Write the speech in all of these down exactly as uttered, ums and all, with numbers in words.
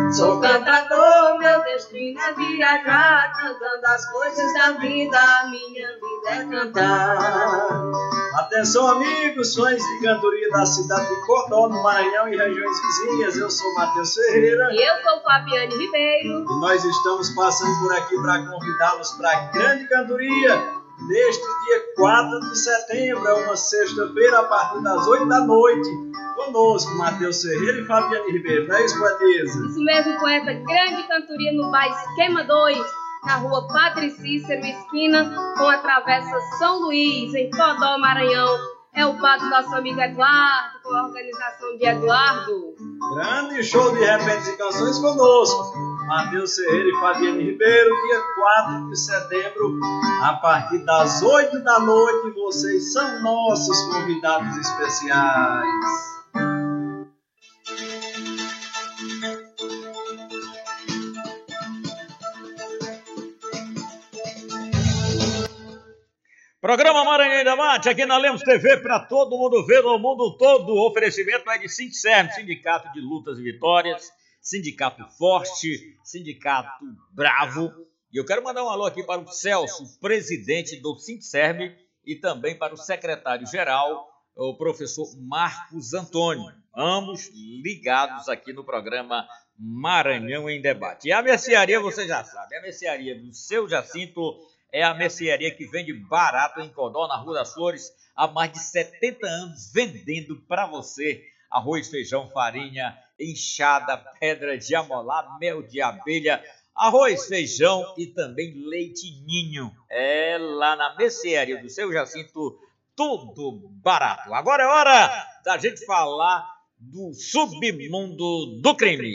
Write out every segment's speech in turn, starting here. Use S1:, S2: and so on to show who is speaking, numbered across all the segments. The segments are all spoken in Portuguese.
S1: Sou cantador, meu destino é viajar, cantando as coisas da vida, a minha vida é cantar.
S2: Atenção, amigos, fãs de cantoria da cidade de Codó, no Maranhão e regiões vizinhas. Eu sou Matheus Ferreira.
S1: E eu sou Fabiane Ribeiro.
S2: E nós estamos passando por aqui para convidá-los para a grande cantoria neste dia quatro de setembro, é uma sexta-feira, a partir das oito da noite. Conosco, Matheus Ferreira e Fabiane Ribeiro, não é isso, poetisa?
S1: Isso mesmo, com essa grande cantoria no bar Esquema dois, na rua Padre Cícero, esquina com a Travessa São Luís, em Codó, Maranhão. É o bar do nosso amigo Eduardo, com a organização de Eduardo.
S2: Grande show de repentes e canções conosco, Matheus Ferreira e Fabiane Ribeiro, dia quatro de setembro, a partir das oito da noite. Vocês são nossos convidados especiais. Programa Maranhão em Debate, aqui na Lemos T V, para todo mundo ver no mundo todo. O oferecimento é de Sindicert, Sindicato de Lutas e Vitórias, Sindicato Forte, Sindicato Bravo. E eu quero mandar um alô aqui para o Celso, presidente do Sindicert, e também para o secretário-geral, o professor Marcos Antônio, ambos ligados aqui no programa Maranhão em Debate. E a mercearia, você já sabe, a mercearia do Seu Jacinto é a mercearia que vende barato em Codó, na Rua das Flores, há mais de setenta anos, vendendo para você arroz, feijão, farinha, enxada, pedra de amolar, mel de abelha, arroz, feijão e também leite ninho. É lá na mercearia do Seu Jacinto, tudo barato. Agora é hora da gente falar do submundo do crime.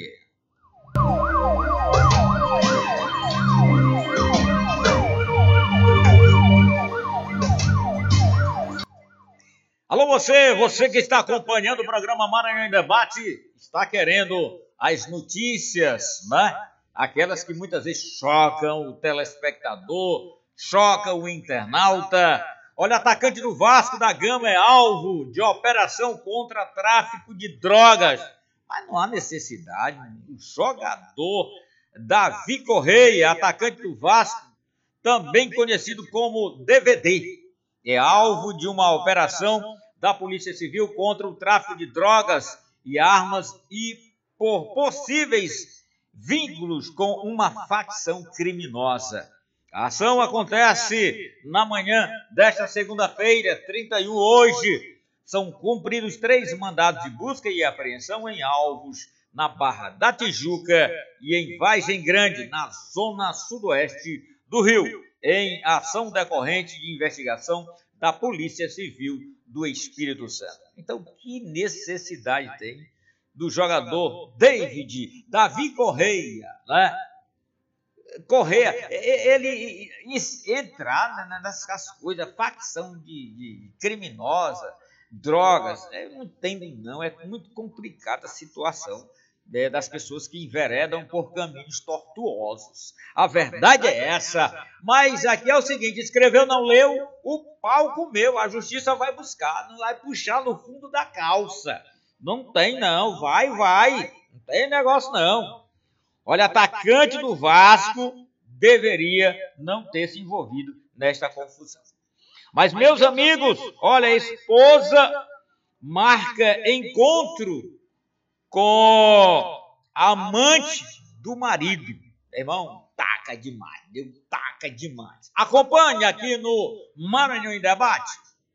S2: Alô você, você que está acompanhando o programa Maranhão em Debate, está querendo as notícias, né? Aquelas que muitas vezes chocam o telespectador, chocam o internauta. Olha, atacante do Vasco da Gama é alvo de operação contra tráfico de drogas. Mas não há necessidade. O jogador Davi Correia, atacante do Vasco, também conhecido como D V D, é alvo de uma operação da Polícia Civil contra o tráfico de drogas e armas e por possíveis vínculos com uma facção criminosa. A ação acontece na manhã desta segunda-feira, trinta e um, hoje. São cumpridos três mandados de busca e apreensão em alvos na Barra da Tijuca e em Vargem Grande, na zona sudoeste do Rio, em ação decorrente de investigação da Polícia Civil do Espírito Santo. Então, que necessidade tem do jogador David, Davi Correia, né? Correia, ele entrar nessas coisas, facção de, de criminosa, drogas, eu não entendo não, é muito complicada a situação É, das pessoas que enveredam por caminhos tortuosos. A verdade é essa. Mas aqui é o seguinte, escreveu, não leu, o pau comeu. A justiça vai buscar, não vai puxar no fundo da calça. Não tem não, vai, vai. Não tem negócio não. Olha, atacante do Vasco deveria não ter se envolvido nesta confusão. Mas, meus amigos, olha, a esposa marca encontro com a amante do marido. Irmão, taca demais, deu taca demais. Acompanhe aqui no Maranhão em Debate.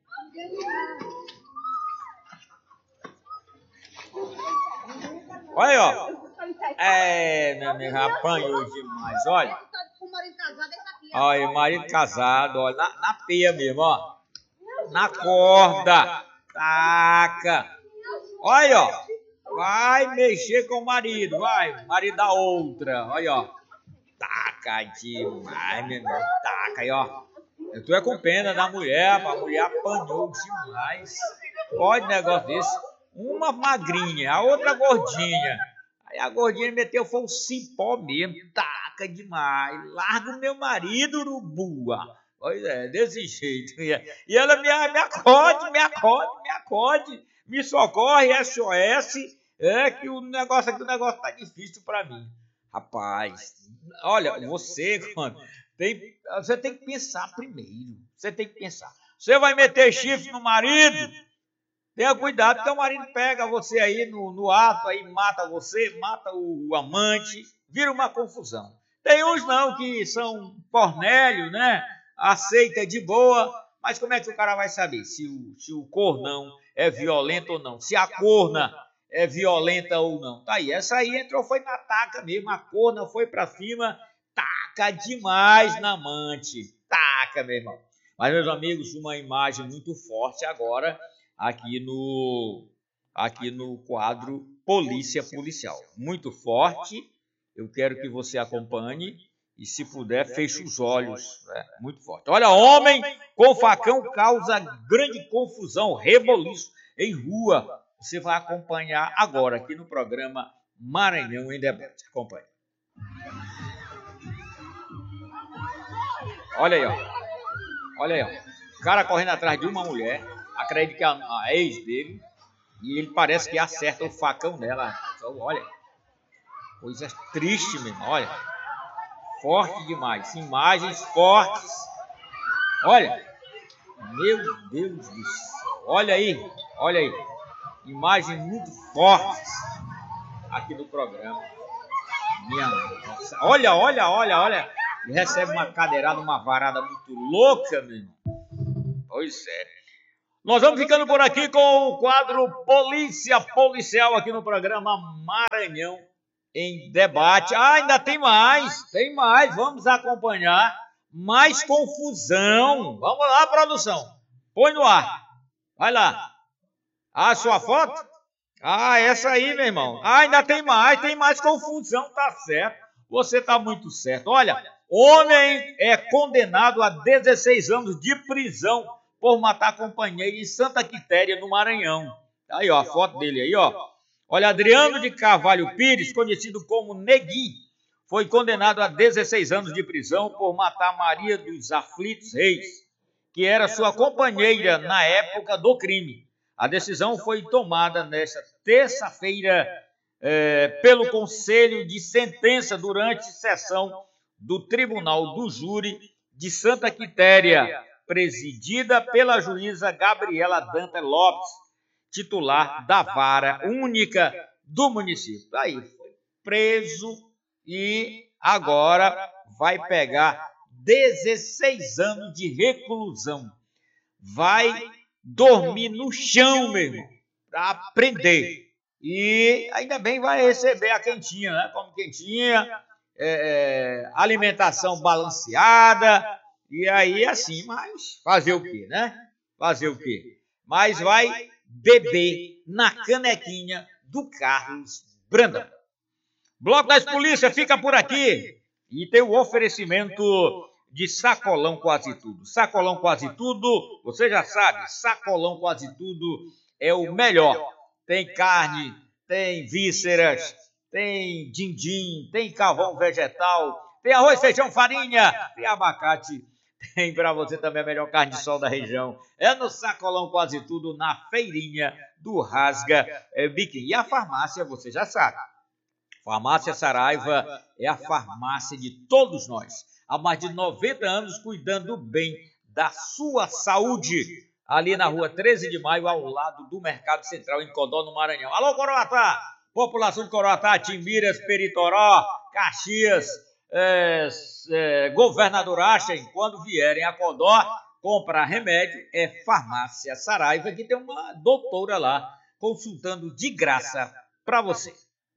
S2: Olha aí, ó. É, meu amigo, apanhou demais, olha. Olha, marido casado, olha, na, na pia mesmo, ó. Na corda. Taca. Olha, ó. Vai mexer com o marido, vai, marido da outra, olha, ó. Taca demais, meu irmão, taca aí, ó. Eu tô é com pena da mulher, a mulher apanhou demais. Pode negócio desse. Uma magrinha, a outra gordinha. Aí a gordinha meteu, foi um cipó mesmo, taca demais. Larga o meu marido, urubua. Pois é, desse jeito. E ela me, me acode, me acode, me acode, me socorre, S O S. É que o negócio aqui, o negócio tá difícil para mim. Rapaz, olha, você, mano, tem, você tem que pensar primeiro. Você tem que pensar. Você vai meter chifre no marido? Tenha cuidado, porque o marido pega você aí no, no ato, aí mata você, mata o, o amante, vira uma confusão. Tem uns não que são Cornélio, né? Aceita de boa, mas como é que o cara vai saber se o, se o cornão é violento ou não? Se a corna é violenta ou não? Tá aí, essa aí entrou, foi na taca mesmo, a corna foi pra cima, taca demais na amante, taca, meu irmão. Mas, meus amigos, uma imagem muito forte agora aqui no, aqui no quadro Polícia Policial. Muito forte, eu quero que você acompanhe e, se puder, feche os olhos. Né? Muito forte. Olha, homem com facão causa grande confusão, reboliço em rua. Você vai acompanhar agora aqui no programa Maranhão em Debate. Acompanhe. Olha aí, ó. Olha aí, ó. O cara correndo atrás de uma mulher, acredita que é a, a ex dele, e ele parece que acerta o facão dela. Então, olha, coisa triste mesmo, olha. Forte demais, imagens fortes. Olha, meu Deus do céu. Olha aí, olha aí. Imagens muito fortes aqui no programa. Minha nossa. Olha, olha, olha, olha. Ele recebe uma cadeirada, uma varada muito louca, meu irmão. Pois é. Nós vamos ficando por aqui com o quadro Polícia Policial aqui no programa Maranhão em Debate. Ah, ainda tem mais, tem mais. Vamos acompanhar mais confusão. Vamos lá, produção. Põe no ar. Vai lá. Ah, sua foto? Ah, essa aí, meu irmão. Ah, ainda tem mais, tem mais confusão, tá certo. Você tá muito certo. Olha, homem é condenado a dezesseis anos de prisão por matar companheiro em Santa Quitéria, no Maranhão. Aí, ó, a foto dele aí, ó. Olha, Adriano de Carvalho Pires, conhecido como Neguinho, foi condenado a dezesseis anos de prisão por matar Maria dos Aflitos Reis, que era sua companheira na época do crime. A decisão foi tomada nesta terça-feira é, pelo Conselho de Sentença durante sessão do Tribunal do Júri de Santa Quitéria, presidida pela juíza Gabriela Dante Lopes, titular da vara única do município. Aí foi preso e agora vai pegar dezesseis anos de reclusão. Vai dormir no chão, meu irmão, para aprender. E ainda bem vai receber a quentinha, né? Como quentinha, é, é, alimentação balanceada, e aí assim, mas fazer o quê, né? Fazer o quê? Mas vai beber na canequinha do Carlos Brandão. Bloco das Polícias fica por aqui e tem o oferecimento de Sacolão Quase Tudo. Sacolão Quase Tudo, você já sabe, Sacolão Quase Tudo é o melhor. Tem carne, tem vísceras, tem din-din, tem carvão vegetal, tem arroz, feijão, farinha, tem abacate. Tem para você também a melhor carne de sol da região. É no Sacolão Quase Tudo, na feirinha do Rasga é, Biquim. E a farmácia, você já sabe. Farmácia Saraiva é a farmácia de todos nós. Há mais de noventa anos cuidando bem da sua saúde. Ali na rua treze de maio, ao lado do Mercado Central, em Codó, no Maranhão. Alô, Coroatá! População de Coroatá, Timbiras, Peritoró, Caxias, é, é, Governador Achem, quando vierem a Codó comprar remédio, é Farmácia Saraiva, que tem uma doutora lá consultando de graça para você.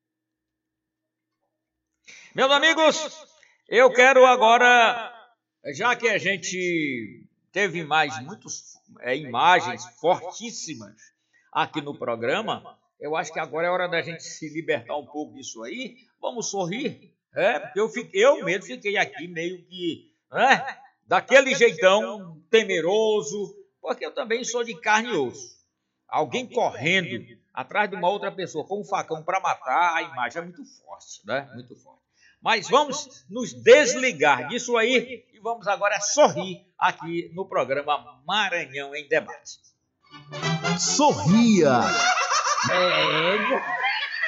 S2: Meus amigos, eu quero agora, já que a gente teve mais muitas é, imagens fortíssimas aqui no programa, eu acho que agora é hora da gente se libertar um pouco disso aí. Vamos sorrir. É, porque eu, fiquei, eu mesmo fiquei aqui meio que, né, daquele jeitão temeroso, porque eu também sou de carne e osso. Alguém correndo atrás de uma outra pessoa com um facão para matar, a imagem é muito forte, né? Muito forte. Mas vamos nos desligar disso aí e vamos agora sorrir aqui no programa Maranhão em Debate.
S3: Sorria!
S2: É...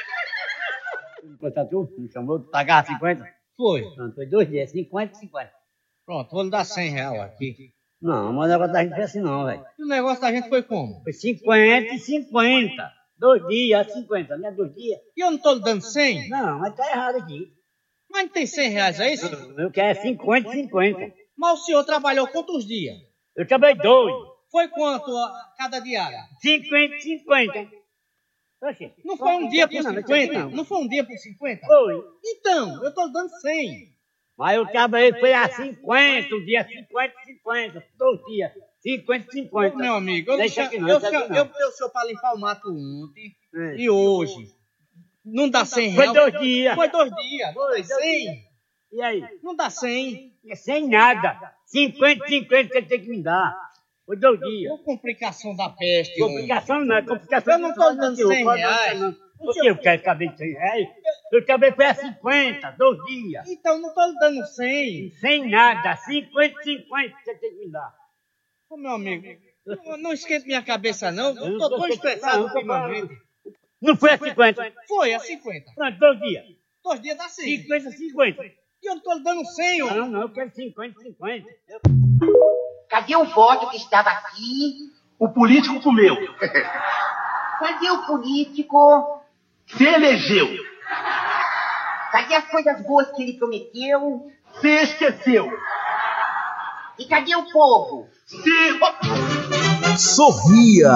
S3: Contra tu, me chamou, pagar cinquenta?
S4: Foi.
S3: Não, foi dois dias, cinquenta, cinquenta.
S4: Pronto, vou lhe dar cem reais aqui.
S3: Não, mas o negócio da gente foi assim não, velho.
S4: E o negócio da gente foi como?
S3: Foi cinquenta e cinquenta. Dois dias, cinquenta, não é dois dias?
S4: E eu não tô lhe dando cem?
S3: Não, mas tá errado aqui.
S4: Mas não tem cem reais aí, senhor?
S3: Eu quero cinquenta e cinquenta.
S4: Mas o senhor trabalhou quantos dias?
S3: Eu trabalhei dois.
S4: Foi quanto a cada diária?
S3: cinquenta e cinquenta. Oxe,
S4: Não foi um dia por
S3: não,
S4: cinquenta?
S3: não.
S4: Não foi um dia por cinquenta?
S3: Foi.
S4: Então, eu tô lhe dando cem.
S3: Mas eu trabalhei, foi a cinquenta, o dia cinquenta e cinquenta. Dois dias, cinquenta e cinquenta.
S4: Ô, meu amigo, eu,
S3: Deixa
S4: eu,
S3: aqui não,
S4: eu,
S3: deixa aqui não.
S4: eu botei o senhor pra limpar o mato ontem
S3: É.
S4: e hoje. Não dá cem
S3: Foi
S4: reais?
S3: dois dias.
S4: Foi dois dias. Não
S3: Foi
S4: tem
S3: dois
S4: cem?
S3: E aí?
S4: Não dá cem.
S3: É sem nada. cinquenta e cinquenta você tem que me dar. Foi dois dias.
S4: Uma complicação da peste, homem.
S3: Complicação não, é complicação.
S4: Eu não tô dando cem reais.
S3: Por que eu quero saber de cem reais? Eu também foi a cinquenta, dois dias.
S4: Então, não tô lhe dando cem.
S3: Sem nada, cinquenta e cinquenta você tem que me dar.
S4: Ô, meu amigo, não, não esquente minha cabeça, não. Eu
S3: Eu
S4: tô
S3: não
S4: tão
S3: tô-
S4: estressado
S3: não, eu tô
S4: ultimamente.
S3: Não foi a cinquenta.
S4: Foi a cinquenta.
S3: Pronto, dois dias.
S4: Dois dias dá cem.
S3: cinquenta, cinquenta.
S4: E eu não tô lhe dando cem, homem.
S3: Não, não, eu quero cinquenta, cinquenta.
S5: Cadê o voto que estava aqui?
S6: O político comeu.
S5: Cadê o político?
S6: Se elegeu.
S5: Cadê as coisas boas que ele prometeu?
S6: Se esqueceu.
S5: E cadê o povo?
S6: Se...
S2: Sorria!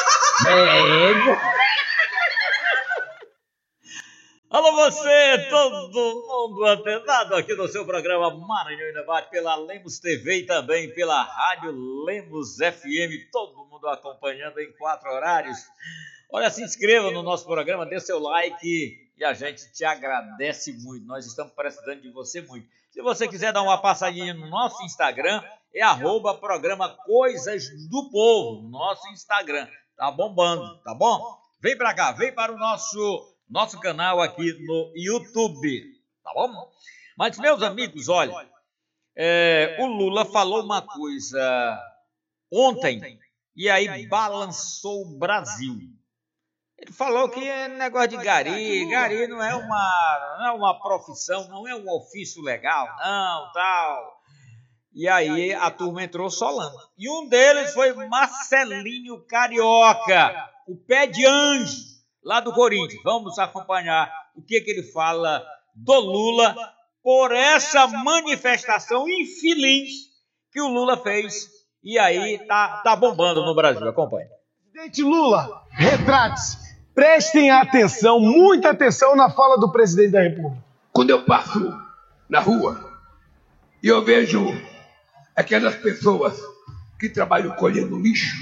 S2: Alô você, todo mundo antenado aqui no seu programa Maranhão em Debate pela Lemos T V e também pela Rádio Lemos F M, todo mundo acompanhando em quatro horários. Olha, se inscreva no nosso programa, dê seu like e a gente te agradece muito, nós estamos precisando de você muito. Se você quiser dar uma passadinha no nosso Instagram, é arroba programa Coisas do Povo, nosso Instagram, tá bombando, tá bom? Vem pra cá, vem para o nosso... nosso canal aqui no YouTube, tá bom? Mas, meus amigos, olha, é, o Lula falou uma coisa ontem e aí balançou o Brasil. Ele falou que é negócio de gari, gari não é uma, não é uma profissão, não é um ofício legal, não, tal. E aí a turma entrou solando. E um deles foi Marcelinho Carioca, o pé de anjo, lá do Corinthians. Vamos acompanhar o que, que ele fala do Lula por essa manifestação infeliz que o Lula fez. E aí tá, tá bombando no Brasil. Acompanhe.
S6: Presidente Lula, retrate-se. Prestem atenção, muita atenção na fala do presidente da República.
S7: Quando eu passo na rua e eu vejo aquelas pessoas que trabalham colhendo lixo,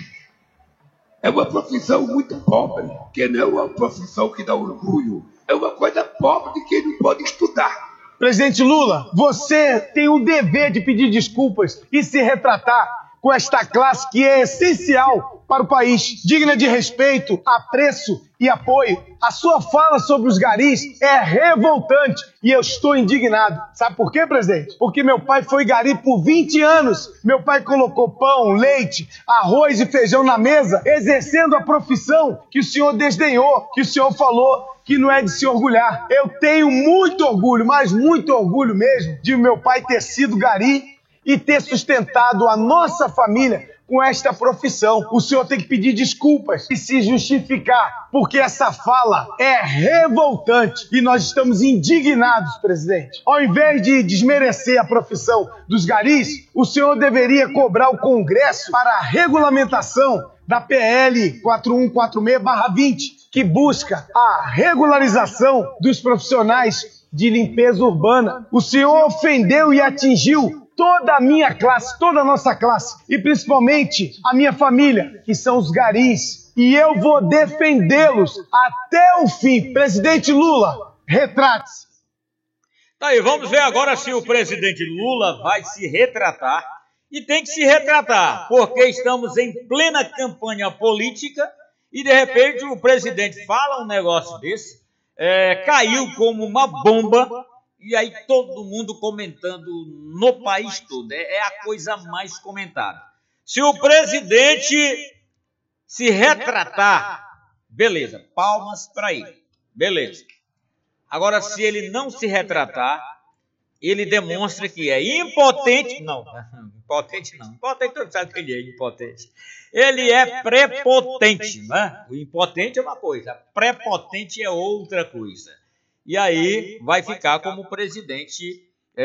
S7: é uma profissão muito pobre, que não é uma profissão que dá orgulho. É uma coisa pobre de quem não pode estudar.
S6: Presidente Lula, você tem o dever de pedir desculpas e se retratar com esta classe que é essencial para o país, digna de respeito, apreço e apoio. A sua fala sobre os garis é revoltante e eu estou indignado. Sabe por quê, presidente? Porque meu pai foi gari por vinte anos. Meu pai colocou pão, leite, arroz e feijão na mesa, exercendo a profissão que o senhor desdenhou, que o senhor falou que não é de se orgulhar. Eu tenho muito orgulho, mas muito orgulho mesmo, de meu pai ter sido gari e ter sustentado a nossa família com esta profissão. O senhor tem que pedir desculpas e se justificar, porque essa fala é revoltante e nós estamos indignados, presidente. Ao invés de desmerecer a profissão dos garis, o senhor deveria cobrar o Congresso para a regulamentação da P L quatro um quatro seis barra vinte, que busca a regularização dos profissionais de limpeza urbana. O senhor ofendeu e atingiu toda a minha classe, toda a nossa classe, e principalmente a minha família, que são os garis. E eu vou defendê-los até o fim. Presidente Lula, retrate-se.
S2: Tá aí, vamos ver agora se o presidente Lula vai se retratar. E tem que se retratar, porque estamos em plena campanha política e, de repente, o presidente fala um negócio desse, é, caiu como uma bomba. E aí todo mundo comentando no país todo. É a coisa mais comentada. Se o presidente se retratar, beleza, palmas para ele. Beleza. Agora, se ele não se retratar, ele demonstra que é impotente. Não, impotente não. Impotente, todo mundo sabe que ele é impotente. Ele é prepotente, né? O impotente é uma coisa, prepotente é outra coisa. E aí vai ficar como presidente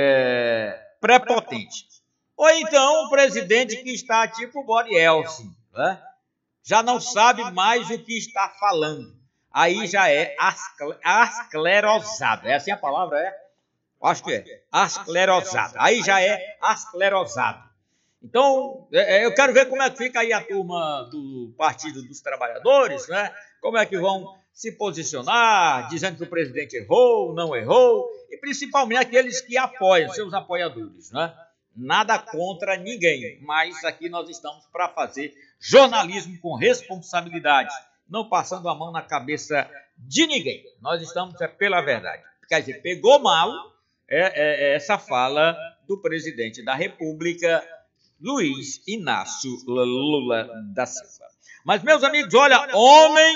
S2: é, prepotente. Ou então o presidente que está tipo Boris Yeltsin, né? Já não sabe mais o que está falando. Aí já é asclerosado. É assim a palavra, é? Acho que é. Asclerosado. Aí já é asclerosado. Então, eu quero ver como é que fica aí a turma do Partido dos Trabalhadores, né? Como é que vão se posicionar, dizendo que o presidente errou, não errou, e principalmente aqueles que apoiam, seus apoiadores, né? Nada contra ninguém, mas aqui nós estamos para fazer jornalismo com responsabilidade, não passando a mão na cabeça de ninguém. Nós estamos é pela verdade. Quer dizer, pegou mal é, é, essa fala do presidente da República, Luiz Inácio Lula da Silva. Mas, meus amigos, olha, homem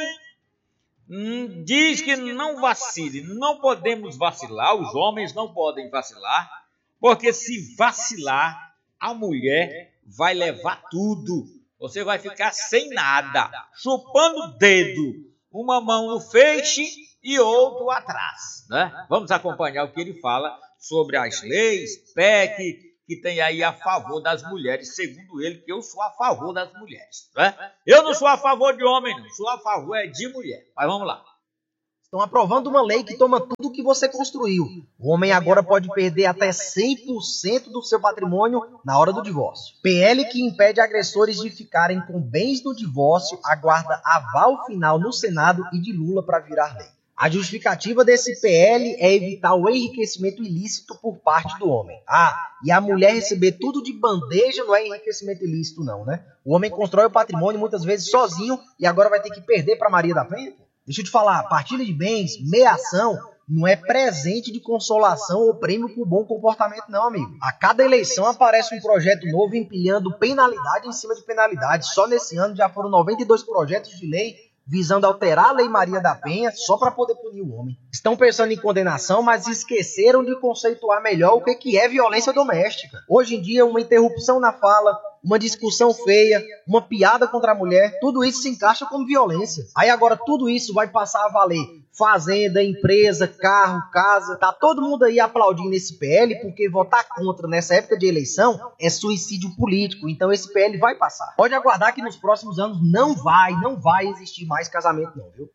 S2: hum, diz que não vacile, não podemos vacilar, os homens não podem vacilar, porque se vacilar, a mulher vai levar tudo. Você vai ficar sem nada, chupando o dedo, uma mão no feixe e outro atrás, né? Vamos acompanhar o que ele fala sobre as leis, P E C, que tem aí a favor das mulheres, segundo ele, que eu sou a favor das mulheres, né? Eu não sou a favor de homem, não, sou a favor é de mulher. Mas vamos lá.
S8: Estão aprovando uma lei que toma tudo que você construiu. O homem agora pode perder até cem por cento do seu patrimônio na hora do divórcio. P L que impede agressores de ficarem com bens no divórcio aguarda aval final no Senado e de Lula para virar lei. A justificativa desse P L é evitar o enriquecimento ilícito por parte do homem. Ah, e a mulher receber tudo de bandeja não é enriquecimento ilícito não, né? O homem constrói o patrimônio muitas vezes sozinho e agora vai ter que perder para Maria da Penha? Deixa eu te falar, partilha de bens, meação, não é presente de consolação ou prêmio por bom comportamento não, amigo. A cada eleição aparece um projeto novo empilhando penalidade em cima de penalidade. Só nesse ano já foram noventa e dois projetos de lei visando alterar a Lei Maria da Penha só para poder punir o homem. Estão pensando em condenação, mas esqueceram de conceituar melhor o que é violência doméstica. Hoje em dia, uma interrupção na fala, uma discussão feia, uma piada contra a mulher, tudo isso se encaixa como violência. Aí agora tudo isso vai passar a valer fazenda, empresa, carro, casa. Tá todo mundo aí aplaudindo esse P L porque votar contra nessa época de eleição é suicídio político. Então esse P L vai passar. Pode aguardar que nos próximos anos não vai, não vai existir mais casamento não, viu?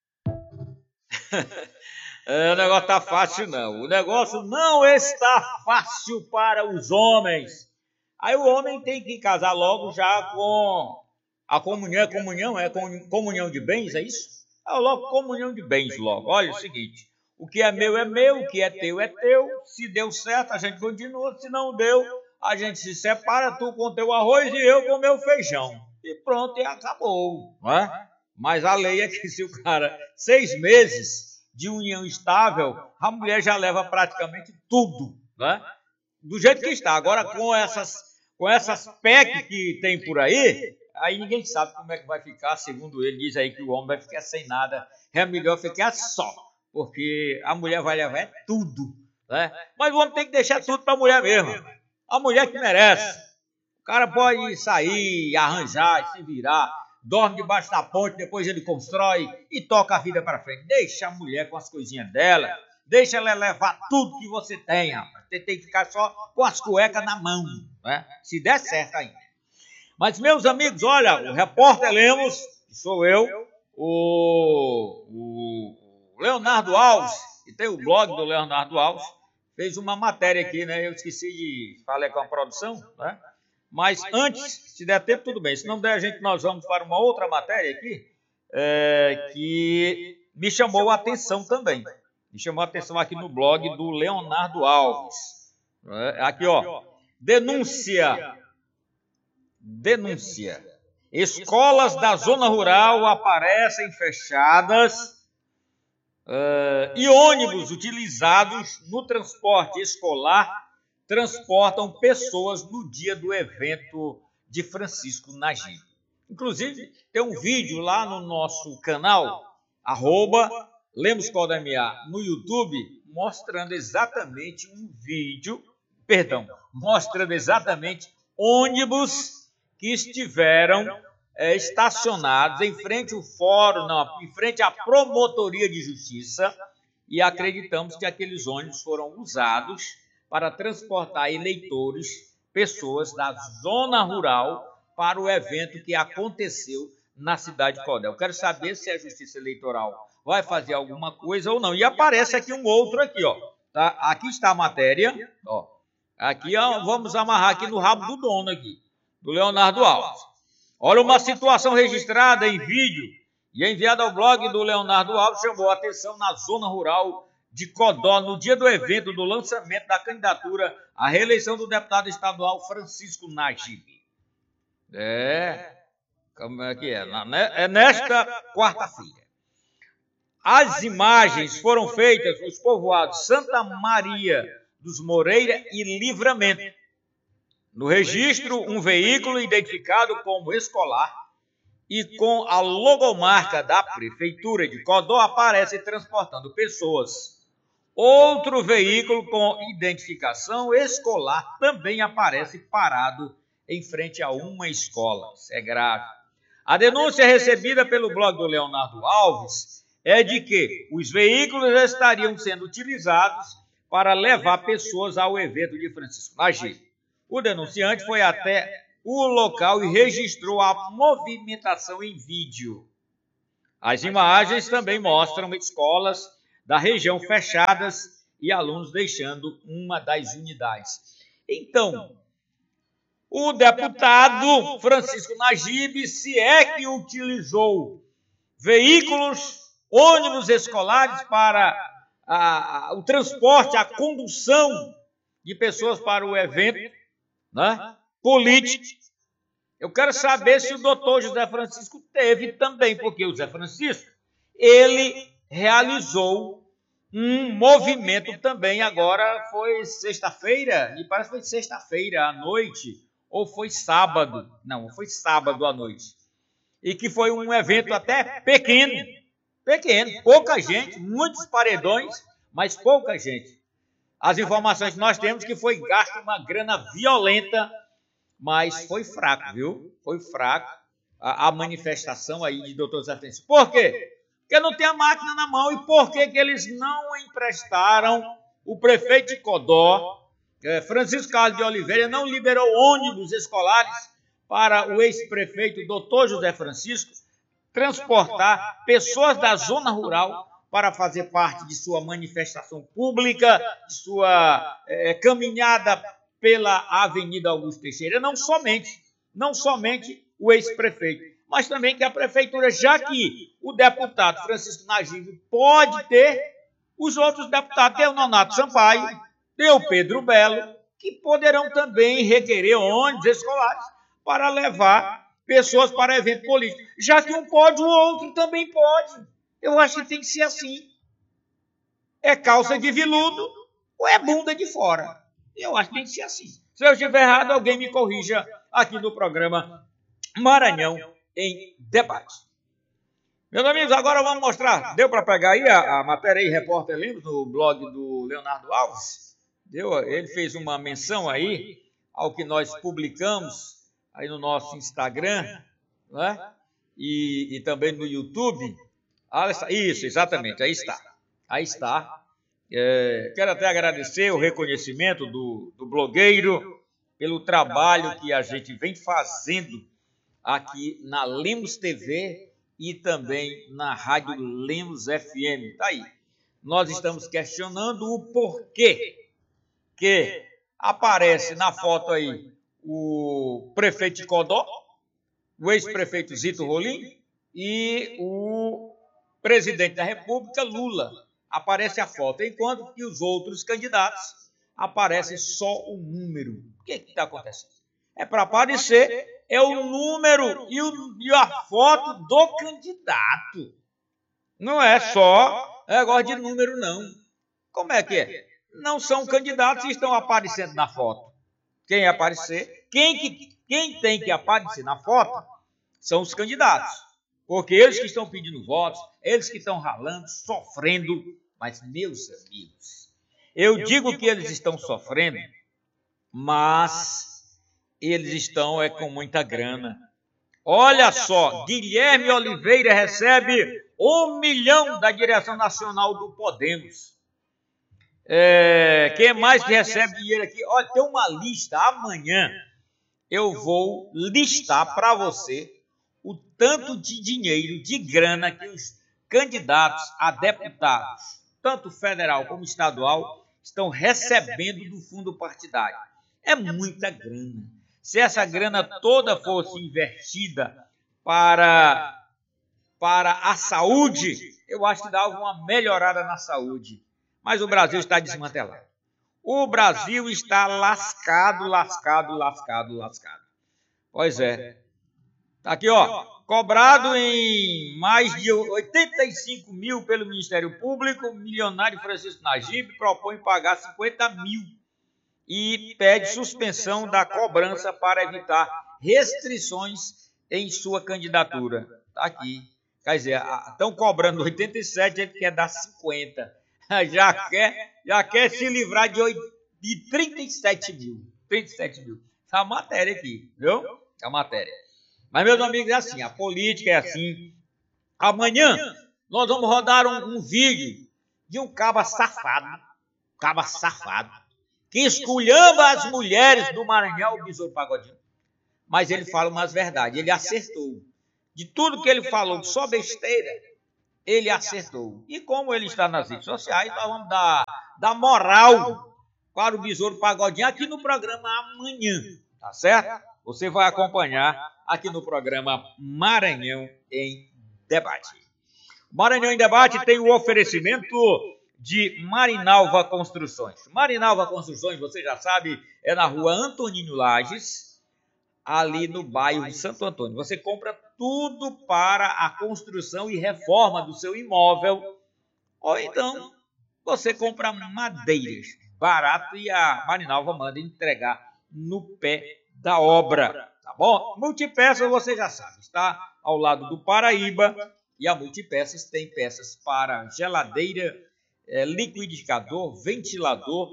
S2: É, o negócio tá fácil não. O negócio não está fácil para os homens. Aí o homem tem que casar logo já com a comunhão. É comunhão? É comunhão de bens, é isso? É logo comunhão de bens logo. Olha o seguinte, o que é meu é meu, o que é teu é teu. Se deu certo, a gente continua. Se não deu, a gente se separa, tu com teu arroz e eu com meu feijão. E pronto, e acabou, não é? Mas a lei é que se o cara, seis meses de união estável, a mulher já leva praticamente tudo, né? Do jeito que está. Agora, com essas, com essas P E C que tem por aí, aí ninguém sabe como é que vai ficar. Segundo ele, diz aí que o homem vai ficar sem nada. É melhor ficar só, porque a mulher vai levar é tudo, né? Mas o homem tem que deixar tudo para a mulher mesmo. A mulher que merece. O cara pode sair, arranjar, se virar, dorme debaixo da ponte, depois ele constrói e toca a vida para frente. Deixa a mulher com as coisinhas dela. Deixa ela levar tudo que você tenha. Você tem que ficar só com as cuecas na mão, né? Se der certo ainda. Mas, meus amigos, olha, o repórter Lemos, que sou eu, o, o Leonardo Alves, que tem o blog do Leonardo Alves, fez uma matéria aqui, né? Eu esqueci de falar com a produção, né? Mas antes, se der tempo, tudo bem. Se não der, a gente, nós vamos para uma outra matéria aqui, é, que me chamou a atenção também. Me chamou a atenção aqui no blog do Leonardo Alves. É, aqui, ó. Denúncia. Denúncia. Escolas da zona rural aparecem fechadas uh, e ônibus utilizados no transporte escolar transportam pessoas no dia do evento de Francisco Nagibe. Inclusive, tem um vídeo lá no nosso canal, arroba Lemos Código M A no YouTube, mostrando exatamente um vídeo, perdão, mostrando exatamente ônibus que estiveram é, estacionados em frente ao fórum, não, em frente à promotoria de justiça, e acreditamos que aqueles ônibus foram usados para transportar eleitores, pessoas da zona rural, para o evento que aconteceu na cidade de Codó. Eu quero saber se a Justiça Eleitoral vai fazer alguma coisa ou não. E aparece aqui um outro aqui, ó. Tá? Aqui está a matéria, ó. Aqui, ó, vamos amarrar aqui no rabo do dono aqui, do Leonardo Alves. Olha, uma situação registrada em vídeo e enviada ao blog do Leonardo Alves chamou a atenção na zona rural de Codó no dia do evento do lançamento da candidatura à reeleição do deputado estadual Francisco Nagibe. É, como é que é? É nesta quarta-feira. As imagens foram feitas nos povoados Santa Maria dos Moreira e Livramento. No registro, um veículo identificado como escolar e com a logomarca da Prefeitura de Codó aparece transportando pessoas. Outro veículo com identificação escolar também aparece parado em frente a uma escola. Isso é grave. A denúncia recebida pelo blog do Leonardo Alves é de que os veículos estariam sendo utilizados para levar pessoas ao evento de Francisco Nagibe. O denunciante foi até o local e registrou a movimentação em vídeo. As imagens também mostram escolas da região fechadas e alunos deixando uma das unidades. Então, o deputado Francisco Nagibe, se é que utilizou veículos, ônibus escolares para a, a, o transporte, a condução de pessoas para o evento, né, político, eu quero saber se o doutor José Francisco teve também, porque o José Francisco, ele realizou um movimento também, agora foi sexta-feira, me parece que foi sexta-feira à noite, ou foi sábado, não, foi sábado à noite, e que foi um evento até pequeno, pequeno, pouca gente, muitos paredões, mas pouca gente. As informações que nós temos que foi gasto uma grana violenta, mas foi fraco, viu? Foi fraco a, a manifestação aí de doutor José Francisco. Por quê? Porque não tem a máquina na mão. E por que que eles não emprestaram o prefeito de Codó, é, Francisco Carlos de Oliveira, não liberou ônibus escolares para o ex-prefeito doutor José Francisco transportar pessoas da zona rural para fazer parte de sua manifestação pública, de sua é, caminhada pela Avenida Augusto Teixeira. Não somente, não somente o ex-prefeito, mas também que a prefeitura, já que o deputado Francisco Nagibe pode ter, os outros deputados, tem o Nonato Sampaio, tem o Pedro Belo, que poderão também requerer ônibus escolares para levar pessoas para evento político. Já que um pode, o outro também pode. Eu acho que tem que ser assim. É calça de veludo ou é bunda de fora? Eu acho que tem que ser assim. Se eu estiver errado, alguém me corrija aqui no programa Maranhão em Debate. Meus amigos, agora vamos mostrar. Deu para pegar aí a, a matéria aí, Repórter Lemos, no blog do Leonardo Alves? Deu? Ele fez uma menção aí ao que nós publicamos aí no nosso Instagram, né? e, e também no YouTube. Isso, exatamente, aí está. Aí está. É, quero até agradecer o reconhecimento do, do blogueiro pelo trabalho que a gente vem fazendo aqui na Lemos T V e também na Rádio Lemos F M. Está aí. Nós estamos questionando o porquê que aparece na foto aí o prefeito de Codó, o ex-prefeito Zito Rolim e o presidente da República, Lula. Aparece a foto, enquanto que os outros candidatos aparece só o número. O que está acontecendo? É para aparecer é o número e, o, e a foto do candidato. Não é só negócio de número, não. Como é que é? Não são candidatos que estão aparecendo na foto. Quem aparecer, quem, que, quem tem que aparecer na foto são os candidatos. Porque eles que estão pedindo votos, eles que estão ralando, sofrendo. Mas, meus amigos, eu digo que eles estão sofrendo, mas eles estão é, com muita grana. Olha só, Guilherme Oliveira recebe um milhão da direção nacional do Podemos. É, quem mais que recebe dinheiro aqui? Olha, tem uma lista. Amanhã eu vou listar para você o tanto de dinheiro, de grana que os candidatos a deputados, tanto federal como estadual, estão recebendo do fundo partidário. É muita grana. Se essa grana toda fosse investida para, para a saúde, eu acho que dava uma melhorada na saúde. Mas o Brasil está desmantelado. O Brasil está lascado, lascado, lascado, lascado. Pois é. Está aqui, ó. Cobrado em mais de oitenta e cinco mil pelo Ministério Público, o milionário Francisco Najib propõe pagar cinquenta mil e pede suspensão da cobrança para evitar restrições em sua candidatura. Está aqui. Quer dizer, estão cobrando oitenta e sete, ele quer dar cinquenta. Já quer, já quer se livrar de, de trinta e sete mil. trinta e sete mil. Essa matéria aqui, viu? É a matéria. Mas, meus amigos, é assim, a política é assim. Amanhã nós vamos rodar um, um vídeo de um caba safado, caba safado, que esculhamba as mulheres do Maranhão, o Besouro Pagodinho. Mas ele fala umas verdades, ele acertou. De tudo que ele falou, só besteira, ele acertou. E como ele está nas redes sociais, nós vamos dar, dar moral para o Besouro Pagodinho aqui no programa amanhã, tá certo? Você vai acompanhar aqui no programa Maranhão em Debate. Maranhão em Debate tem o oferecimento de Marinalva Construções. Marinalva Construções, você já sabe, é na rua Antonino Lages, ali no bairro Santo Antônio. Você compra tudo para a construção e reforma do seu imóvel. Ou então, você compra madeiras barato e a Marinalva manda entregar no pé da obra. Tá bom? Multipeças, você já sabe, está ao lado do Paraíba. E a Multipeças tem peças para geladeira, é, liquidificador, ventilador,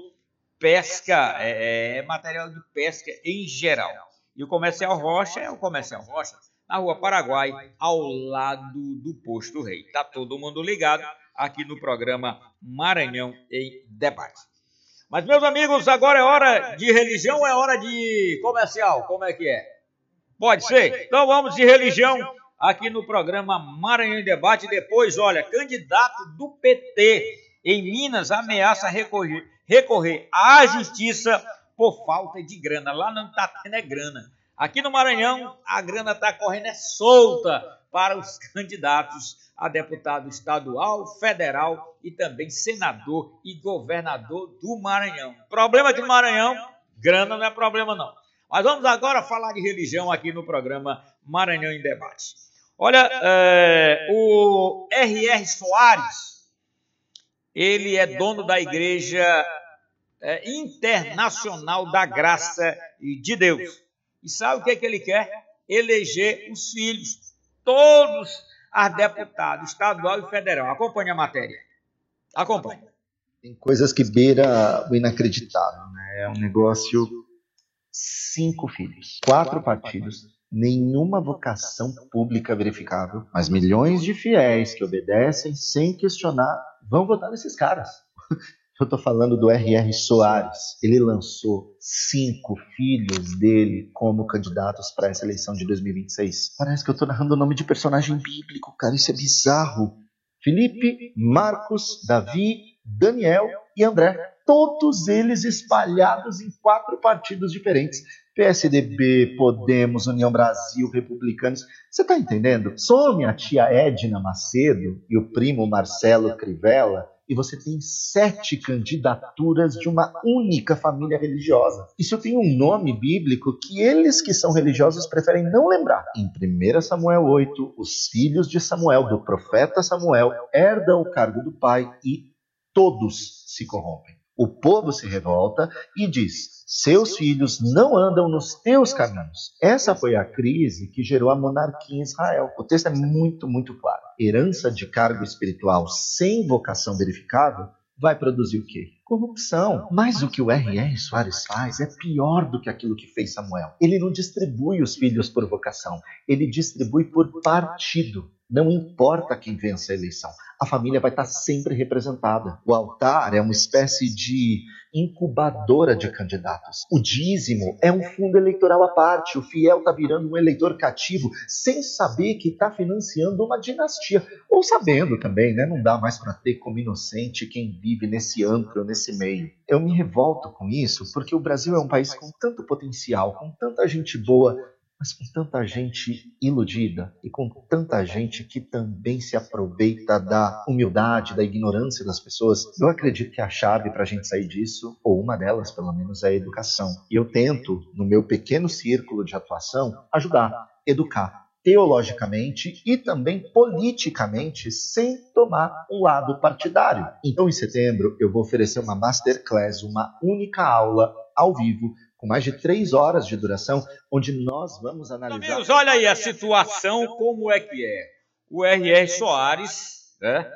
S2: pesca, é, é, material de pesca em geral. E o Comercial Rocha é o Comercial Rocha, na Rua Paraguai, ao lado do Posto Rei. Está todo mundo ligado aqui no programa Maranhão em Debate. Mas, meus amigos, agora é hora de religião ou é hora de comercial? Como é que é? Pode ser? Então vamos de religião aqui no programa Maranhão em Debate. Depois, olha, candidato do P T em Minas ameaça recorrer, recorrer à justiça por falta de grana. Lá não está tendo é grana. Aqui no Maranhão, a grana está correndo é solta para os candidatos a deputado estadual, federal e também senador e governador do Maranhão. Problema aqui no Maranhão, grana não é problema não. Mas vamos agora falar de religião aqui no programa Maranhão em Debate. Olha, é, o R R Soares, ele é dono da Igreja é, Internacional da Graça de Deus. E sabe o que, é que ele quer? Eleger os filhos, todos a deputado estadual e federal. Acompanhe a matéria. Acompanhe.
S9: Tem coisas que beira o inacreditável, né? É um negócio... Cinco filhos, quatro partidos, nenhuma vocação pública verificável, mas milhões de fiéis que obedecem sem questionar vão votar nesses caras. Eu tô falando do R R Soares. Ele lançou cinco filhos dele como candidatos para essa eleição de dois mil e vinte e seis. Parece que eu tô narrando o nome de personagem bíblico, cara. Isso é bizarro. Felipe, Marcos, Davi, Daniel e André. Todos eles espalhados em quatro partidos diferentes. P S D B, Podemos, União Brasil, Republicanos. Você tá entendendo? Some a tia Edna Macedo e o primo Marcelo Crivella e você tem sete candidaturas de uma única família religiosa. Isso tem um nome bíblico que eles que são religiosos preferem não lembrar. Em primeiro Samuel oito, os filhos de Samuel, do profeta Samuel, herdam o cargo do pai e todos se corrompem. O povo se revolta e diz: seus filhos não andam nos teus caminhos. Essa foi a crise que gerou a monarquia em Israel. O texto é muito, muito claro. Herança de cargo espiritual sem vocação verificável vai produzir o quê? Corrupção. Mas o que o R R Soares faz é pior do que aquilo que fez Samuel. Ele não distribui os filhos por vocação, ele distribui por partido. Não importa quem vença a eleição, a família vai estar sempre representada. O altar é uma espécie de incubadora de candidatos. O dízimo é um fundo eleitoral à parte. O fiel está virando um eleitor cativo sem saber que está financiando uma dinastia. Ou sabendo também, né? Não dá mais para ter como inocente quem vive nesse antro, nesse meio. Eu me revolto com isso porque o Brasil é um país com tanto potencial, com tanta gente boa, mas com tanta gente iludida e com tanta gente que também se aproveita da humildade, da ignorância das pessoas. Eu acredito que a chave para a gente sair disso, ou uma delas pelo menos, é a educação. E eu tento, no meu pequeno círculo de atuação, ajudar, educar teologicamente e também politicamente, sem tomar um lado partidário. Então, em setembro, eu vou oferecer uma masterclass, uma única aula ao vivo, com mais de três horas de duração, onde nós vamos analisar...
S2: Amigos, olha aí a situação, como é que é. O R R Soares, né,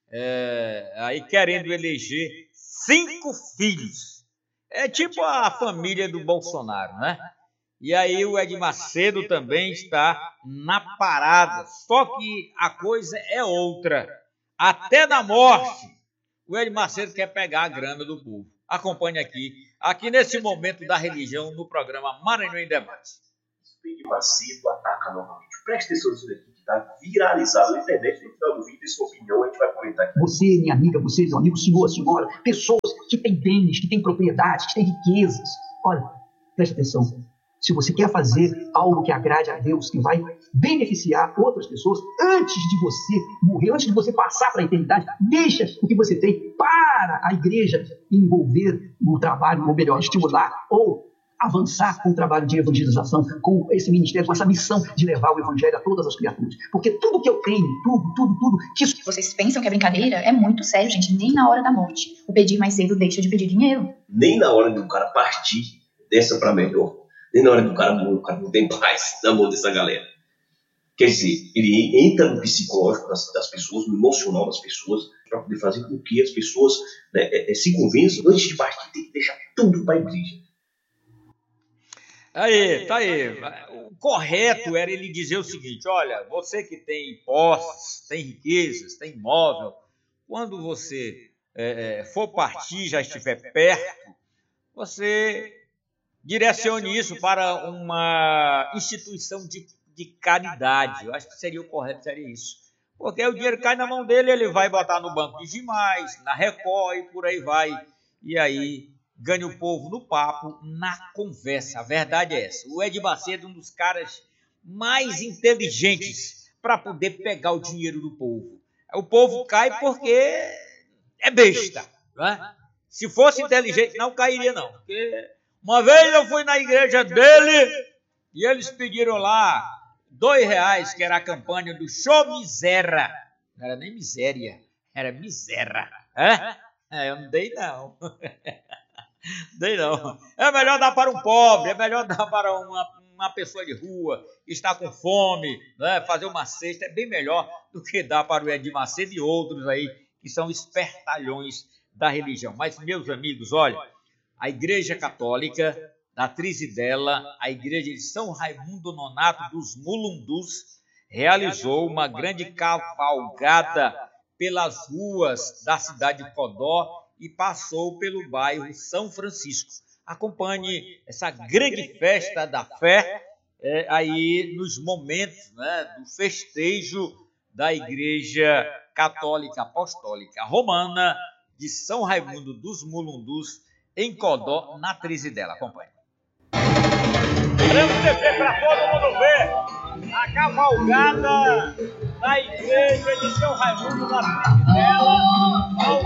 S2: é, aí querendo eleger cinco filhos. É tipo a família do Bolsonaro, né? E aí o Ed Macedo também está na parada. Só que a coisa é outra. Até na morte, o Ed Macedo quer pegar a grana do povo. Acompanhe aqui, aqui nesse momento da religião, no programa Maranhão em Debate.
S10: Ed Macedo ataca novamente. Preste atenção nisso daqui, que está viralizado na internet. No final do vídeo, essa opinião a gente vai comentar aqui.
S11: Você, minha amiga, você, meu amigo, senhor, senhora, pessoas que têm bens, que têm propriedades, que têm riquezas. Olha, preste atenção. Se você quer fazer algo que agrade a Deus, que vai beneficiar outras pessoas, antes de você morrer, antes de você passar para a eternidade, deixa o que você tem para a igreja envolver no trabalho, ou melhor, estimular ou avançar com o trabalho de evangelização, com esse ministério, com essa missão de levar o evangelho a todas as criaturas. Porque tudo que eu tenho, tudo, tudo, tudo... Que isso...
S12: Vocês pensam que é brincadeira? É muito sério, gente. Nem na hora da morte. O pedir mais cedo deixa de pedir dinheiro.
S10: Nem na hora do cara partir dessa para melhor. Nem na hora do cara, o cara não tem paz na mão dessa galera. Quer dizer, ele entra no psicológico das, das pessoas, no emocional das pessoas, para poder fazer com que as pessoas, né, é, se convençam, antes de partir, tem que deixar tudo para a igreja.
S2: Aí, tá aí. O correto era ele dizer o seguinte: olha, você que tem posses, tem riquezas, tem imóvel, quando você é, for partir, já estiver perto, você direcione isso para uma instituição de, de caridade. Eu acho que seria o correto, seria isso. Porque o dinheiro cai na mão dele, ele vai botar no banco de Gimais, na Record e por aí vai. E aí ganha o povo no papo, na conversa. A verdade é essa. O Ed Macedo é um dos caras mais inteligentes para poder pegar o dinheiro do povo. O povo cai porque é besta, né? Se fosse inteligente, não cairia não. Porque uma vez eu fui na igreja dele e eles pediram lá dois reais, que era a campanha do Show Miséria. Não era nem miséria, era miséria. É? É, eu não dei não. Dei não. É melhor dar para um pobre, é melhor dar para uma, uma pessoa de rua que está com fome, né? Fazer uma cesta é bem melhor do que dar para o Ed Macedo e outros aí que são espertalhões da religião. Mas, meus amigos, olha, a Igreja Católica da Trizidela, a Igreja de São Raimundo Nonato dos Mulundus, realizou uma grande cavalgada pelas ruas da cidade de Codó e passou pelo bairro São Francisco. Acompanhe essa grande festa da fé é, aí nos momentos, né, do festejo da Igreja Católica Apostólica Romana de São Raimundo dos Mulundus, em Codó, na Trizidela. Acompanhe. Queremos descer para todo mundo ver a cavalgada da Igreja de São Raimundo da Trizidela, ao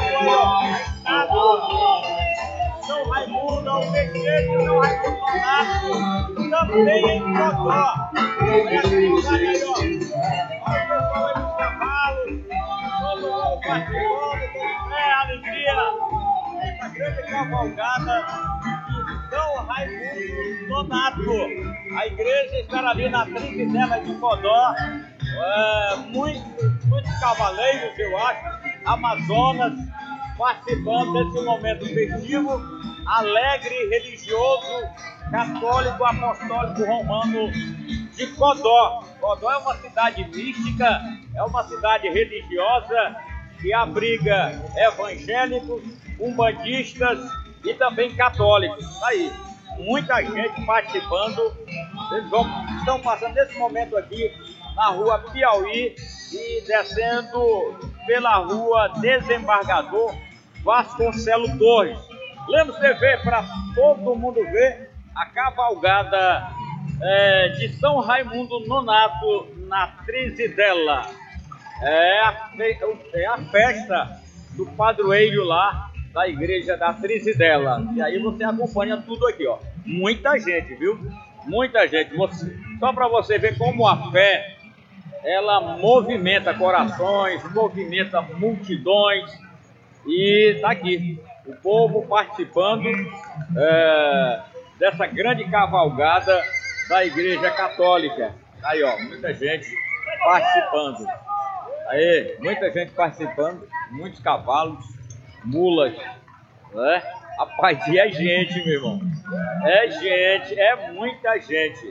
S2: São Raimundo, ao Igreja de São Raimundo Nonato, também em Codó. É assim, galera, ó. Olha o pessoal aí dos cavalos, todo mundo participando, com fé, alegria. grande cavalgada de São Raimundo Nonato. A igreja estará ali na Trizidela de Codó. É, muitos, muitos cavaleiros, eu acho, Amazonas, participando desse momento festivo, alegre, religioso, católico, apostólico, romano de Codó. Codó é uma cidade mística, é uma cidade religiosa que abriga evangélicos, umbandistas e também católicos. Aí, muita gente participando. Eles vão, estão passando nesse momento aqui na rua Piauí e descendo pela rua Desembargador Vasconcelos Torres. Lemos T V para todo mundo ver a cavalgada é, de São Raimundo Nonato na Trizidela. É a, é a festa do padroeiro lá da igreja da Trizidela. E aí você acompanha tudo aqui, ó. Muita gente, viu? Muita gente. Você, só para você ver como a fé, ela movimenta corações, movimenta multidões. E tá aqui, o povo participando é, dessa grande cavalgada da Igreja Católica. Aí, ó, muita gente participando. Aí, muita gente participando, muitos cavalos, mulas, né? Rapaz, e é gente, meu irmão. É gente, é muita gente.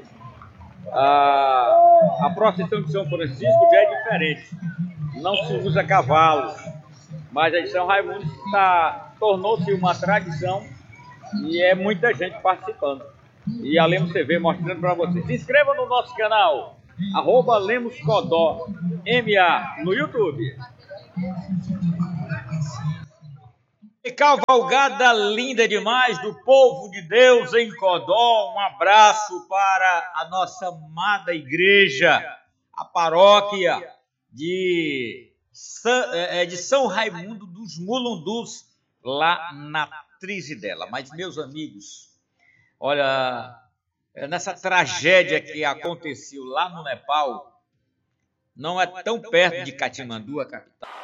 S2: A, a procissão de São Francisco já é diferente. Não se usa cavalos, mas a de São Raimundo tá, tornou-se uma tradição e é muita gente participando. E a Lemos T V mostrando para vocês. Se inscreva no nosso canal, arroba Lemos Codó, M A, no YouTube. E cavalgada linda demais do povo de Deus em Codó. Um abraço para a nossa amada igreja, a paróquia de São, de São Raimundo dos Mulundus, lá na Trizidela. Mas, meus amigos, olha, nessa tragédia que aconteceu lá no Nepal, não é tão perto de Katmandu, a capital.